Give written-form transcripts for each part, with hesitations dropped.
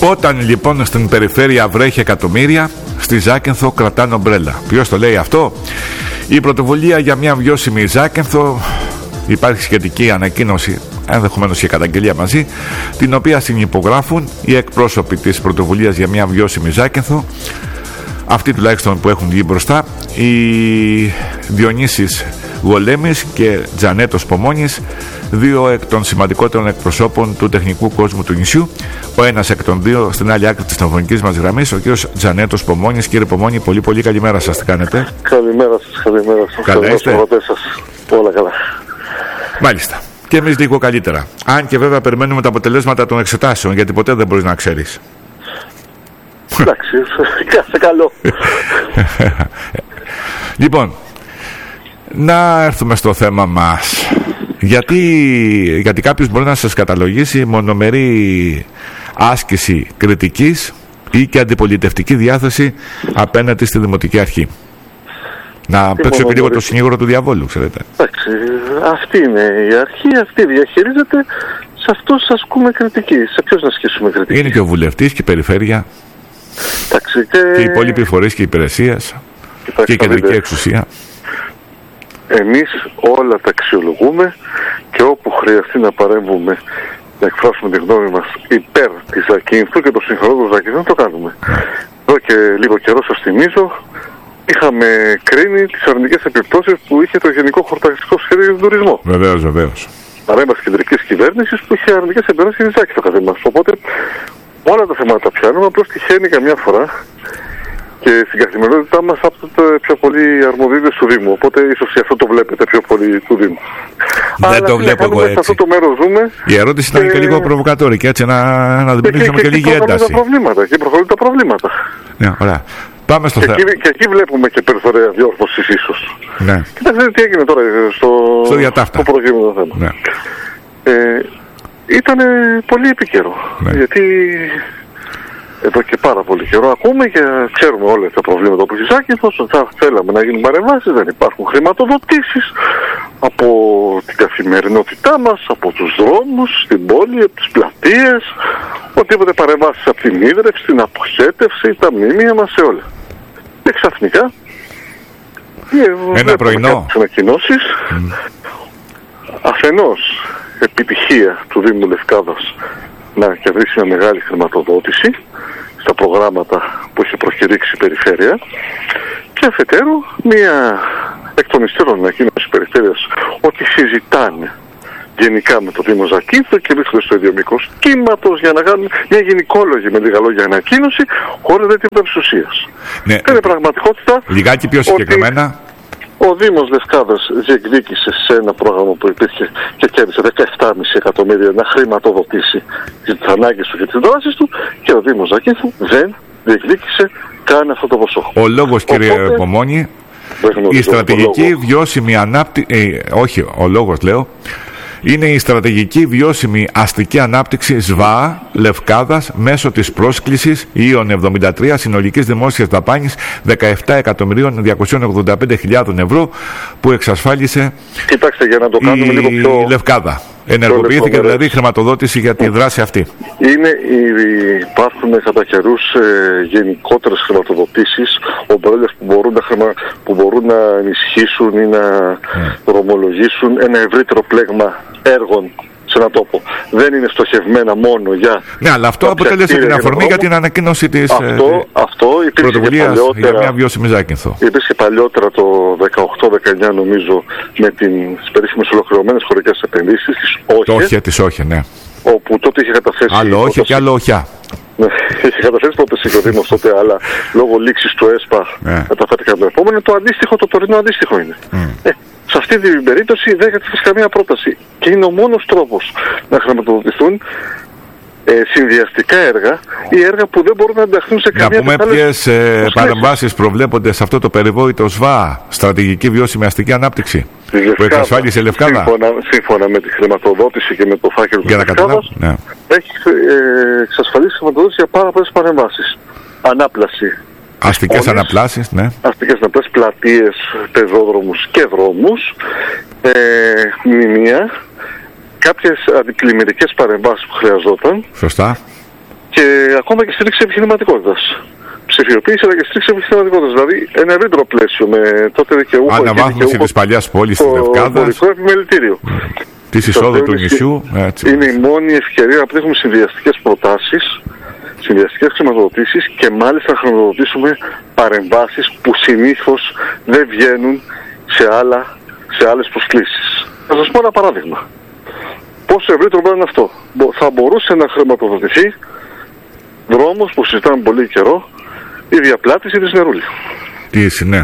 Όταν λοιπόν στην περιφέρεια βρέχει εκατομμύρια, στη Ζάκυνθο κρατάνε ομπρέλα. Ποιος το λέει αυτό? Η πρωτοβουλία για μια βιώσιμη Ζάκυνθο. Υπάρχει σχετική ανακοίνωση, ενδεχομένως και καταγγελία μαζί, την οποία συνυπογράφουν οι εκπρόσωποι της πρωτοβουλίας για μια βιώσιμη Ζάκυνθο, αυτοί τουλάχιστον που έχουν βγει μπροστά, οι Διονύσης Γολέμης και Τζανέτος Πομόνης, δύο εκ των σημαντικότερων εκπροσώπων του τεχνικού κόσμου του νησιού. Ο ένας εκ των δύο στην άλλη άκρη της τηλεφωνικής μας γραμμής, ο κύριος Τζανέτος Πομόνης. Κύριε Πομόνη, πολύ καλημέρα σας, τι κάνετε? Καλημέρα σας. Καλά είστε? Όλα καλά. Μάλιστα. Και εμείς λίγο καλύτερα. Αν και βέβαια περιμένουμε τα αποτελέσματα των εξετάσεων, γιατί ποτέ δεν μπορείς να ξέρεις. Εντάξει, κάθε καλό. Λοιπόν, να έρθουμε στο θέμα μας. Γιατί κάποιος μπορεί να σας καταλογίσει μονομερή άσκηση κριτικής ή και αντιπολιτευτική διάθεση απέναντι στη Δημοτική Αρχή. Να παίξω και λίγο το συνήγορο του διαβόλου, ξέρετε. Εντάξει, αυτή είναι η αρχή, αυτή διαχειρίζεται, σε αυτούς ασκούμε κριτική. Σε ποιος να ασκήσουμε κριτική? Είναι και ο βουλευτής και η περιφέρεια. Εντάξει, και οι υπόλοιποι φορείς και υπηρεσίες και η κεντρική εξουσία. Εμείς όλα τα αξιολογούμε και όπου χρειαστεί να παρέμβουμε, να εκφράσουμε τη γνώμη μας υπέρ της Ζακύνθου και των συμφερόντων Ζακύνθου, το κάνουμε. Εδώ και λίγο καιρό, σας θυμίζω, είχαμε κρίνει τις αρνητικές επιπτώσεις που είχε το Γενικό Χορταγιστικό Σχέδιο για τον τουρισμό. Βεβαίως. Παρέμβαση κεντρικής κυβέρνησης που είχε αρνητικές επιπτώσεις για τη Ζάκυνθο κατά μας. Οπότε όλα τα θέματα τα πιάνουμε, απλώς τυχαίνει καμιά φορά και στην καθημερινότητά μας άπτονται πιο πολύ αρμοδιότητες του Δήμου. Οπότε ίσως γι' αυτό το βλέπετε πιο πολύ του Δήμου. Δεν το βλέπω εγώ έτσι. Σε αυτό το μέρος ζούμε. Η ερώτηση ήταν και λίγο προβοκατόρικη, έτσι να δημιουργήσουμε και λίγη ένταση. Και προχωρούν τα προβλήματα. Ναι, ωραία. Πάμε στο θέμα. Και εκεί βλέπουμε και περιθώρια διόρθωσης ίσως. Ναι. Κοιτάξτε τι έγινε τώρα στο διατάφτα. Στο προκείμενο θέμα. Ναι. Ήταν πολύ επίκαιρο. Ναι. Γιατί εδώ και πάρα πολύ καιρό ακούμε και ξέρουμε όλα τα προβλήματα που έχει η Ζάκυνθο. Θα θέλαμε να γίνουν παρεμβάσεις, δεν υπάρχουν χρηματοδοτήσεις από την καθημερινότητά μας, από τους δρόμους, στην πόλη, από τις πλατείες, οτιδήποτε παρεμβάσεις από την ίδρυυση, την αποχέτευση, τα μνημεία μας, σε όλα. Και ξαφνικά ένα πρωινό ανακοινώσεις. Αφενός επιτυχία του Δήμου Λευκάδας να κερδίσει μια μεγάλη χρηματοδότηση στα προγράμματα που είχε προκηρύξει η περιφέρεια, και αφετέρου μια εκ των υστέρων ανακοίνωση της περιφέρειας ότι συζητάνε γενικά με το Δήμο Ζακύνθο και βρίσκονται στο ίδιο μήκος κύματος για να κάνουν μια γενικόλογη, με λίγα λόγια, ανακοίνωση χωρίς δεν τίποτα της ουσίας. Ναι. Είναι πραγματικότητα. Λιγάκι πιο συγκεκριμένα. Ο Δήμος Λευκάδας διεκδίκησε σε ένα πρόγραμμα που υπήρχε και κέρδισε 17,5 εκατομμύρια να χρηματοδοτήσει τις ανάγκες του και τις δράσεις του, και ο Δήμος Ζακύνθου δεν διεκδίκησε καν αυτό το ποσό. Ο λόγος, κύριε Πομόνη, η στρατηγική βιώσιμη ανάπτυξη, όχι ο λόγος λέω, είναι η στρατηγική βιώσιμη αστική ανάπτυξη ΣΒΑ Λευκάδας μέσω της πρόσκλησης ΙΟΝ 73 συνολικής δημόσιας δαπάνης 17.285.000 ευρώ που εξασφάλισε. Κοιτάξτε, για να το κάνουμε λίγο πιο Λευκάδα. Ενεργοποιήθηκε δηλαδή η χρηματοδότηση για τη δράση αυτή. Υπάρχουν κατά καιρούς γενικότερες χρηματοδοτήσεις, ομπρέλες που μπορούν να ενισχύσουν ή να δρομολογήσουν ένα ευρύτερο πλέγμα έργων σε έναν τόπο. Δεν είναι στοχευμένα μόνο για. Ναι, αλλά αυτό αποτέλεσε την αφορμή για την ανακοίνωση της πρωτοβουλίας για μια βιώσιμη Ζάκυνθο. Υπήρχε παλιότερα το 18-19 νομίζω με τις περίφημες ολοκληρωμένες χωρικές επενδύσεις, τις ΟΧΕ, ναι. Όπου τότε είχε καταθέσει. Άλλο ΟΧΕ και άλλο ΟΧΙΑ. Ναι, είχε καταθέσει πρόταση και ο Δήμος τότε, αλλά λόγω λήξης του ΕΣΠΑ μεταφέρθηκαν το επόμενο. Το αντίστοιχο, το τωρινό αντίστοιχο είναι. Σε αυτή την περίπτωση δεν καταθέσει καμία πρόταση. Και είναι ο μόνος τρόπος να χρηματοδοτηθούν συνδυαστικά έργα ή έργα που δεν μπορούν να ενταχθούν σε καμία. Να πούμε ποιες παρεμβάσεις προβλέπονται σε αυτό το περιβόητο ΣΒΑ, στρατηγική βιώσιμη αστική ανάπτυξη, που εξασφάλισε η Λευκάδα. Σύμφωνα με τη χρηματοδότηση και με το φάκελο του Λευκάδας, έχει εξασφαλίσει χρηματοδότηση για πάρα πολλές παρεμβάσεις. Ανάπλαση. Αστικές αναπλάσεις, ναι. Αστικές αναπλάσεις, πλατείες, πεζόδρομους και δρόμους, μνημεία, κάποιες αντιπλημμυρικές παρεμβάσεις που χρειαζόταν. Σωστά. Και ακόμα και στήριξη επιχειρηματικότητας. Ψηφιοποίηση αλλά και στήριξη επιχειρηματικότητας. Δηλαδή ένα ευρύτερο πλαίσιο με τότε δικαιούχο. Αναβάθμιση της παλιάς πόλης της Λευκάδας. Το εμπορικό επιμελητήριο. Της εισόδου του νησιού. Είναι η μόνη ευκαιρία να πετύχουμε συνδυαστικές προτάσεις, συνδυαστικές χρηματοδοτήσεις και μάλιστα να χρηματοδοτήσουμε παρεμβάσεις που συνήθως δεν βγαίνουν σε άλλες προσκλήσεις. Θα σας πω ένα παράδειγμα. Πόσο ευρύτερο μπορεί να είναι αυτό. Θα μπορούσε να χρηματοδοτηθεί δρόμος που συζητάμε πολύ καιρό, η διαπλάτηση της Νερούλη. Ναι.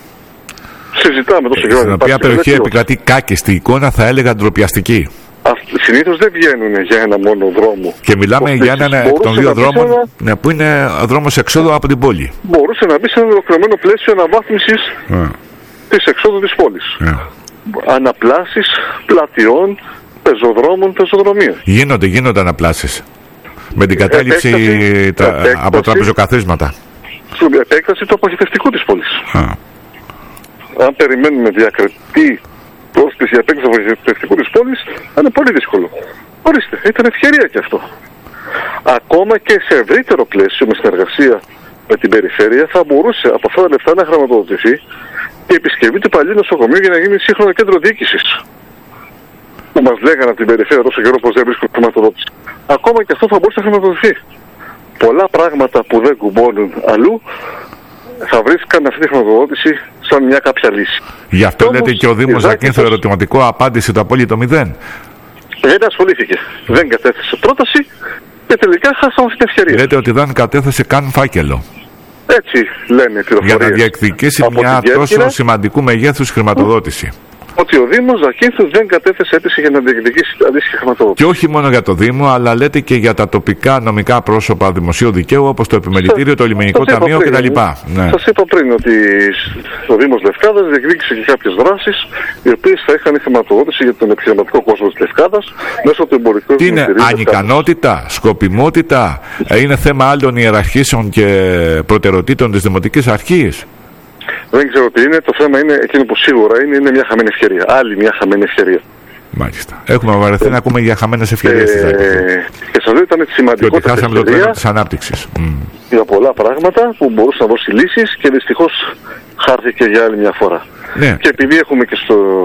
Συζητάμε τόσο καιρό. Στην οποία περιοχή επικρατεί κάκιστη εικόνα, θα έλεγα ντροπιαστική. Συνήθως δεν βγαίνουν για ένα μόνο δρόμο. Και μιλάμε για έναν εκ των δύο δρόμων που είναι δρόμος εξόδου από την πόλη. Μπορούσε να μπει σε ένα ολοκληρωμένο πλαίσιο αναβάθμισης της εξόδου της πόλης. Αναπλάσεις πλατιών, πεζοδρόμων, πεζοδρομία. Γίνονται αναπλάσεις. Με την κατάληψη από τραπεζοκαθίσματα. Επέκταση του αποχετευτικού της πόλης. Αν περιμένουμε διακριτή πρόσκληση για επέκταση του αποχετευτικού της πόλης, θα είναι πολύ δύσκολο. Ορίστε, ήταν ευκαιρία και αυτό. Ακόμα και σε ευρύτερο πλαίσιο, με συνεργασία με την περιφέρεια, θα μπορούσε από αυτά τα λεφτά να χρηματοδοτηθεί η επισκευή του παλιού νοσοκομείου για να γίνει σύγχρονο κέντρο διοίκησης. Που μας λέγανε από την περιφέρεια τόσο καιρό πως δεν βρίσκουν χρηματοδότηση. Ακόμα και αυτό θα μπορούσε να χρηματοδοτηθεί. Πολλά πράγματα που δεν κουμπώνουν αλλού θα βρίσκαν αυτή τη χρηματοδότηση σαν μια κάποια λύση. Γι' αυτό λέτε και ο Δήμος Ζακίνθου ερωτηματικό απάντησε το απόλυτο 0. Δεν ασχολήθηκε. Δεν κατέθεσε πρόταση και τελικά χάσαμε αυτή την ευκαιρία. Λέτε ότι δεν κατέθεσε καν φάκελο. Έτσι λένε οι πληροφορίες. Για να διεκδικήσει μια τόσο σημαντικού μεγέθους χρηματοδότηση. Ότι ο Δήμος Ζακίνθου δεν κατέθεσε αίτηση για να διεκδικήσει αντίστοιχη χρηματοδότηση. Και όχι μόνο για το Δήμο, αλλά λέτε και για τα τοπικά νομικά πρόσωπα δημοσίου δικαίου, όπως το Επιμελητήριο, το Λιμενικό Ταμείο κτλ. Ναι. Σας είπα πριν ότι ο Δήμος Λευκάδας διεκδίκησε και κάποιες δράσεις, οι οποίες θα είχαν χρηματοδότηση για τον επιχειρηματικό κόσμο της Λευκάδας μέσω του εμπορικού. Τι είναι, ανικανότητα, σκοπιμότητα, είναι θέμα άλλων ιεραρχήσεων και προτεραιοτήτων της Δημοτικής Αρχής. Δεν ξέρω τι είναι. Το θέμα είναι εκείνο που σίγουρα είναι μια χαμένη ευκαιρία. Άλλη μια χαμένη ευκαιρία. Μάλιστα. Έχουμε βαρεθεί να ακούμε για χαμένες ευκαιρίες. Και σας λέω ήταν σημαντικό. Και ότι χάσαμε το τρένο της ανάπτυξης. Για πολλά πράγματα που μπορούσε να δώσει λύσεις και δυστυχώς χάθηκε για άλλη μια φορά. Ναι. Και επειδή έχουμε και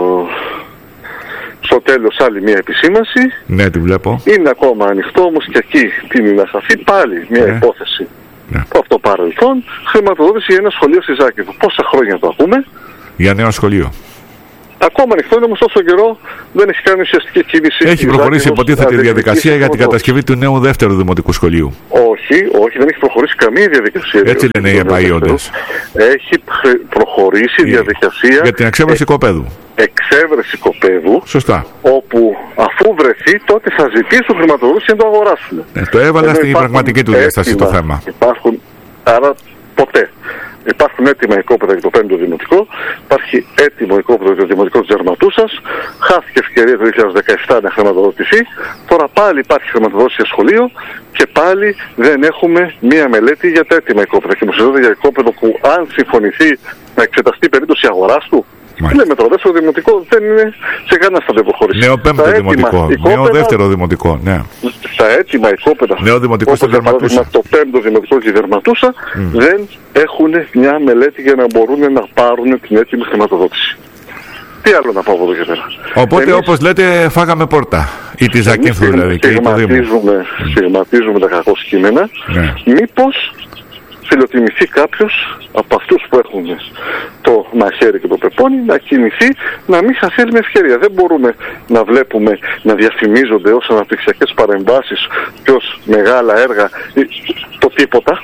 στο τέλος άλλη μια επισήμανση. Ναι, τη βλέπω. Είναι ακόμα ανοιχτό όμως και εκεί τίνει να χαθεί πάλι μια υπόθεση. Από το παρελθόν, χρηματοδότηση για ένα σχολείο στη Ζάκυνθο. Πόσα χρόνια το ακούμε? Για νέο σχολείο. Ακόμα ανοιχτό είναι όμως τόσο καιρό δεν έχει κάνει ουσιαστική κίνηση. Έχει προχωρήσει υποτίθεται η διαδικασία για την κατασκευή του νέου δεύτερου δημοτικού σχολείου. Όχι, δεν έχει προχωρήσει καμία διαδικασία. Έτσι λένε οι επαΐοντες. Έχει προχωρήσει η διαδικασία για την εξέβρεση κοπέδου. Εξέβρεση κοπέδου. Σωστά. Όπου αφού βρεθεί, τότε θα ζητήσουν χρηματοδότηση για να το αγοράσουν. Το έβαλα στην πραγματική του διάσταση το θέμα. Άρα ποτέ. Υπάρχουν έτοιμα οικόπεδα για το 5ο Δημοτικό, υπάρχει έτοιμο οικόπεδο για το Δημοτικό της Δερματούσας, χάθηκε ευκαιρία το 2017 να χρηματοδοτηθεί, τώρα πάλι υπάρχει χρηματοδότηση για σχολείο και πάλι δεν έχουμε μία μελέτη για τα έτοιμα οικόπεδα. Και μου συζητάτε για οικόπεδο που αν συμφωνηθεί να εξεταστεί περίπτωση αγοράς του. Λέμε τώρα, δεύτερο δημοτικό δεν είναι σε κανένα στάδιο προχωρήσει. Νέο 5ο δημοτικό, νέο δεύτερο δημοτικό, ναι. Στα έτοιμα οικόπεδα, νέο δημοτικό στη Δερματούσα. Το 5ο δημοτικό στη Δερματούσα δεν έχουν μια μελέτη για να μπορούν να πάρουν την έτοιμη χρηματοδότηση. Τι άλλο να πω από εδώ και πέρα. Οπότε όπως λέτε φάγαμε πόρτα. Ή τη Ζακίνθου δηλαδή και στιγματίζουμε τα κακό κείμενα. Μήπως φιλοτιμηθεί κάποιος από αυτούς που έχουν το μαχαίρι και το πεπόνι να κινηθεί, να μην χαθεί με ευκαιρία. Δεν μπορούμε να βλέπουμε να διαφημίζονται ως αναπτυξιακές παρεμβάσεις και ως μεγάλα έργα το τίποτα.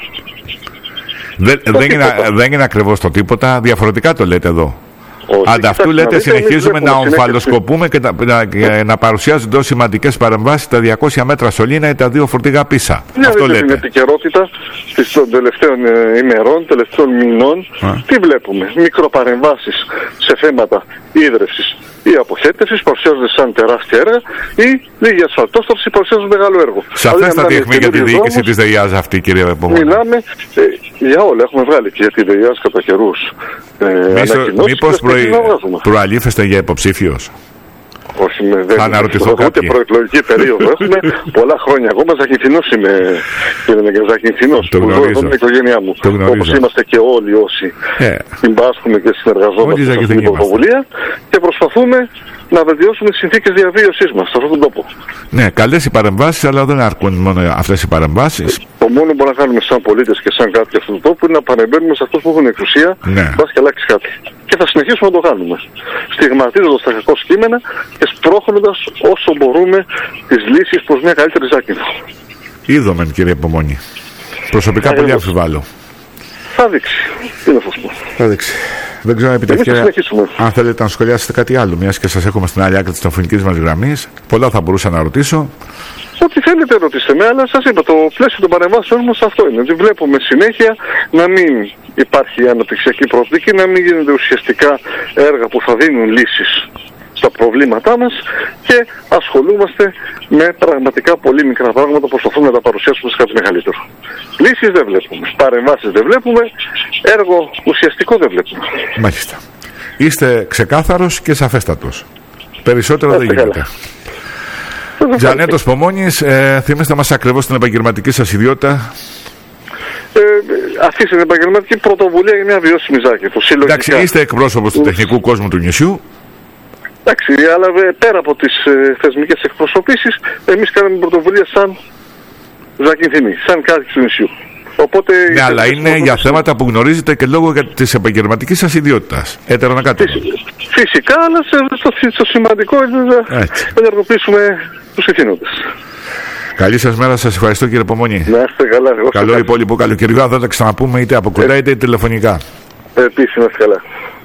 Δεν είναι ακριβώς το τίποτα, διαφορετικά το λέτε εδώ. Ανταυτού λέτε συνεχίζουμε να ομφαλοσκοπούμε και να παρουσιάζονται ως σημαντικές παρεμβάσεις τα 200 μέτρα σωλήνα ή τα 2 φορτηγά πίσα. Αυτό λέτε. Στην επικαιρότητα των τελευταίων ημερών, τελευταίων μηνών, τι βλέπουμε? Μικροπαρεμβάσεις σε θέματα ίδρευσης ή αποχέτευσης παρουσιάζονται σαν τεράστια έργα ή λίγη ασφαλτόστρωση παρουσιάζουν μεγάλο έργο. Σαφέστατη αιχμή για τη διοίκηση της ΔΕΙΑΖ αυτή, κύριε Πομόνα. Μιλάμε για όλα. Έχουμε βγάλει και για τη ΔΕΙΑΖ κατά καιρούς. Μήπως προαλήφεστε για υποψήφιος? Όχι, θα αναρωτηθώ ούτε προεκλογική περίοδο έχουμε. Πολλά χρόνια ακόμα. Ζακυνθινός είμαι, κύριε Νεγκρά. Ζακυνθινός. Το γνωρίζω. Εδώ είναι η οικογένειά μου. Όπως είμαστε και όλοι όσοι συμπάσχουμε και συνεργαζόμαστε σε αυτή την πρωτοβουλία και προσπαθούμε να βελτιώσουμε τις συνθήκες διαβίωσής μας σε αυτόν τον τόπο. Ναι, καλές οι παρεμβάσεις, αλλά δεν αρκούν μόνο αυτές οι παρεμβάσεις. Το μόνο που μπορούμε να κάνουμε σαν πολίτες και σαν κάτι αυτού του τόπου είναι να παρεμβαίνουμε σε αυτούς που έχουν εξουσία, μπας και αλλάξει κάτι. Και θα συνεχίσουμε να το κάνουμε. Στιγματίζοντας τα κακό κείμενα και σπρώχνοντας όσο μπορούμε τις λύσεις προς μια καλύτερη Ζάκυνθο. Είδομεν, κύριε Πομόνη. Προσωπικά πολύ αμφιβάλλω. Θα δείξει. Τι να σας πω. Θα δείξει. Δεν ξέρω αν θέλετε να σχολιάσετε κάτι άλλο, μιας και σας έχουμε στην άλλη άκρη της τηλεφωνικής μας γραμμής. Πολλά θα μπορούσα να ρωτήσω. Ό,τι θέλετε ρωτήστε με, αλλά σας είπα, το πλαίσιο των παρεμβάσεων μας αυτό είναι. Ότι βλέπουμε συνέχεια να μην υπάρχει αναπτυξιακή προοπτική, να μην γίνονται ουσιαστικά έργα που θα δίνουν λύσεις στα προβλήματά μας και ασχολούμαστε με πραγματικά πολύ μικρά πράγματα που προσπαθούμε να τα παρουσιάσουμε σε κάτι μεγαλύτερο. Λύσεις δεν βλέπουμε, παρεμβάσεις δεν βλέπουμε, έργο ουσιαστικό δεν βλέπουμε. Μάλιστα. Είστε ξεκάθαρος και σαφέστατος. Περισσότερο δεν γίνεται. Τζανέτος Πομόνης, θυμίστε μας ακριβώς την επαγγελματική σας ιδιότητα. Αυτή είναι η επαγγελματική πρωτοβουλία για μια βιώσιμη Ζάκυνθο. Εντάξει, είστε εκπρόσωπος του τεχνικού κόσμου του νησιού. Εντάξει, αλλά πέρα από τις θεσμικές εκπροσωπήσεις, εμείς κάναμε πρωτοβουλία σαν Ζακυνθινοί, σαν κάτοικοι του νησιού. Οπότε, ναι, αλλά είναι για θέματα που γνωρίζετε και λόγω της επαγγελματικής σας ιδιότητας. Φυσικά, αλλά στο σημαντικό είναι να ενεργοποιήσουμε τους ηθήνοντες. Καλή σας μέρα, σας ευχαριστώ, κύριε Πομόνη. Να είστε καλά. Καλό υπόλοιπο καλοκαιριό, θα τα ξαναπούμε είτε από κοντά είτε τηλεφωνικά. Επίσης, να είστε καλά.